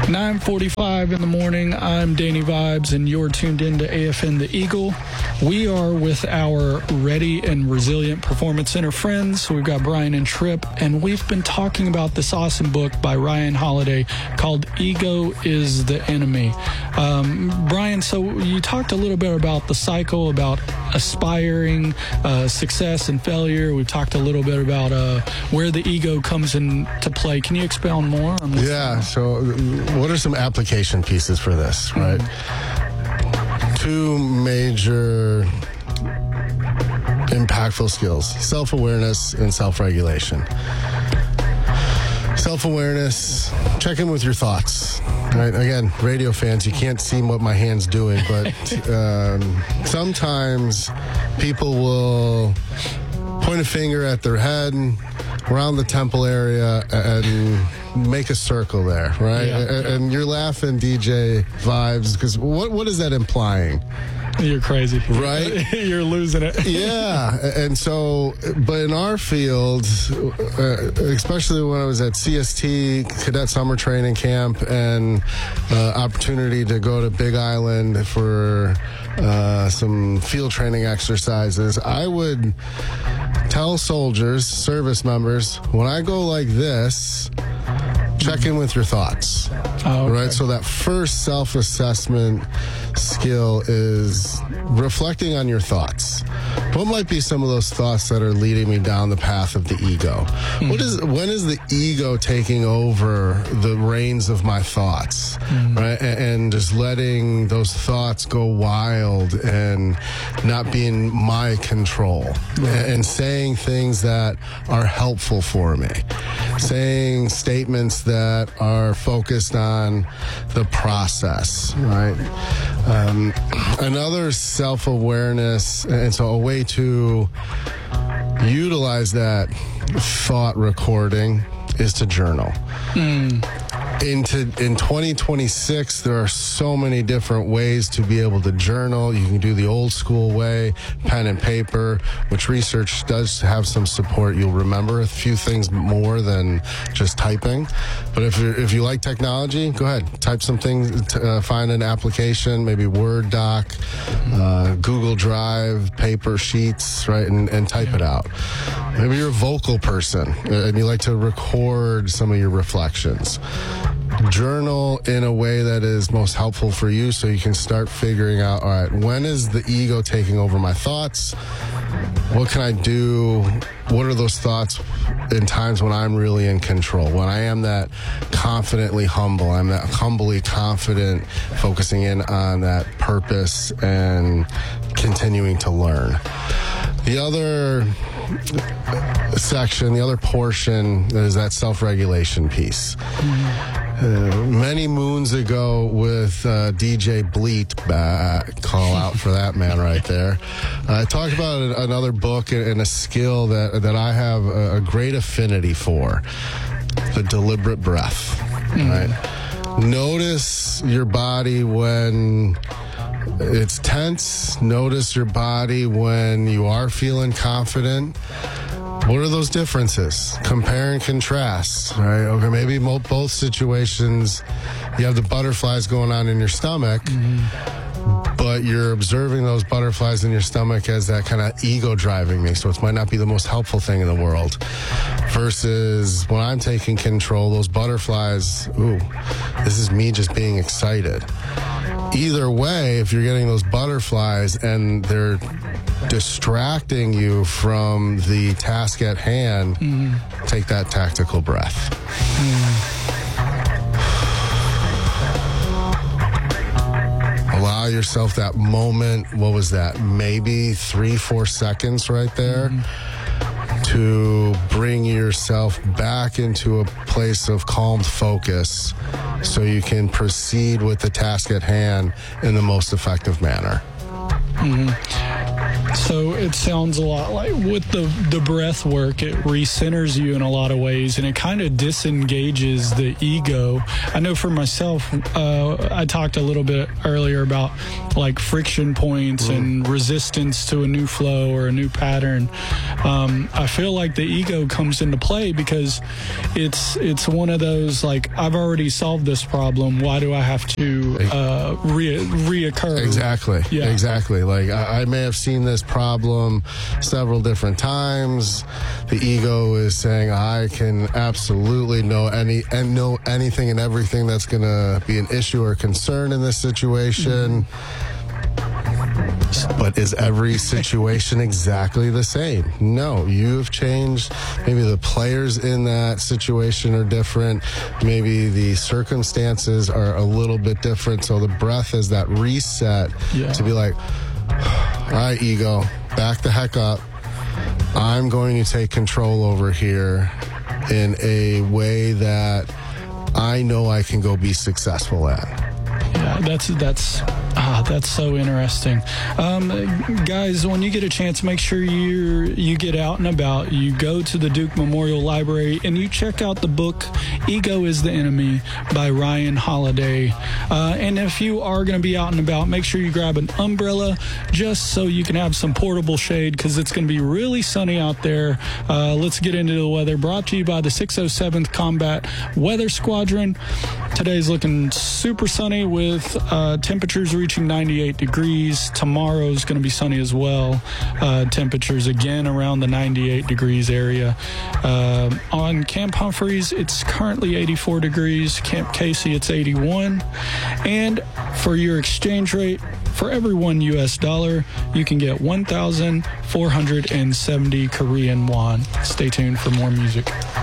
9:45 in the morning. I'm Danny Vibes, and you're tuned in to AFN The Eagle. We are with our Ready and Resilient Performance Center friends. We've got Brian and Tripp, and we've been talking about this awesome book by Ryan Holiday called Ego is the Enemy. Brian, so you talked a little bit about the cycle, about aspiring, success and failure. We've talked a little bit about where the ego comes into play. Can you expound more on this? Yeah, so what are some application pieces for this, right? Two major impactful skills: self-awareness and self-regulation. Self-awareness, check in with your thoughts. Right? Again, radio fans, you can't see what my hand's doing, but sometimes people will point a finger at their head around the temple area and make a circle there, right? Yeah. And you're laughing, DJ Vibes, because what is that implying? You're crazy. Right? You're losing it. Yeah. And so, but in our field, especially when I was at CST, Cadet Summer Training Camp, and opportunity to go to Big Island for some field training exercises, I would tell soldiers, service members, when I go like this, check in with your thoughts. Oh, okay. Right? So that first self-assessment skill is reflecting on your thoughts. What might be some of those thoughts that are leading me down the path of the ego? When is the ego taking over the reins of my thoughts? Right? And just letting those thoughts go wild and not be in my control. And saying things that are helpful for me. Saying statements that are focused on the process, right? Another self-awareness, and so a way to utilize that thought recording is to journal. In 2026, there are so many different ways to be able to journal. You can do the old school way, pen and paper, which research does have some support. You'll remember a few things more than just typing. But if you like technology, go ahead, type some things, find an application, maybe Word doc, Google Drive, paper sheets, right, and type it out. Maybe you're a vocal person and you like to record some of your reflections. Journal in a way that is most helpful for you so you can start figuring out, all right, when is the ego taking over my thoughts? What can I do? What are those thoughts in times when I'm really in control? When I am that confidently humble, I'm that humbly confident, focusing in on that purpose and continuing to learn. The other section, the other portion is that self-regulation piece. Many moons ago with DJ Bleat, call out for that man right there, I talked about another book and a skill that I have a great affinity for, the deliberate breath, right? Notice your body when it's tense. Notice your body when you are feeling confident. What are those differences? Compare and contrast, right? Okay, maybe both situations, you have the butterflies going on in your stomach, but you're observing those butterflies in your stomach as that kind of ego driving me, so it might not be the most helpful thing in the world. Versus when I'm taking control, those butterflies, this is me just being excited. Either way, if you're getting those butterflies and they're distracting you from the task at hand, take that tactical breath. Allow yourself that moment. What was that? Maybe 3-4 seconds right there to bring yourself back into a place of calmed focus so you can proceed with the task at hand in the most effective manner. So it sounds a lot like with the breath work, it recenters you in a lot of ways, and it kind of disengages the ego. I know for myself, I talked a little bit earlier about like friction points and resistance to a new flow or a new pattern. I feel like the ego comes into play because it's one of those like, I've already solved this problem. Why do I have to reoccur? Exactly. Yeah. Exactly. Like I may have seen this problem several different times. The ego is saying I can absolutely know anything and everything that's going to be an issue or concern in this situation. But is every situation exactly the same? No, you've changed. Maybe the players in that situation are different. Maybe the circumstances are a little bit different. So the breath is that reset to be like, all right, ego, back the heck up. I'm going to take control over here in a way that I know I can go be successful at. Yeah, that's so interesting. Guys, when you get a chance, make sure you get out and about. You go to the Duke Memorial Library and you check out the book Ego is the Enemy by Ryan Holiday. And if you are going to be out and about, make sure you grab an umbrella just so you can have some portable shade, because it's going to be really sunny out there. Let's get into the weather. Brought to you by the 607th Combat Weather Squadron. Today's looking super sunny with temperatures reaching 98 degrees. Tomorrow's going to be sunny as well. Temperatures again around the 98 degrees area. On Camp Humphreys, it's currently 84 degrees. Camp Casey, it's 81. And for your exchange rate, for every $1 US, you can get 1,470 Korean won. Stay tuned for more music.